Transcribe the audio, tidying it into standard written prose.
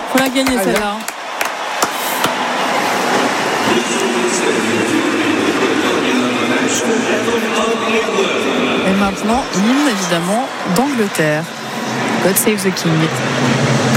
Faut la gagner celle-là. Et maintenant, l'hymne évidemment d'Angleterre. God Save the King.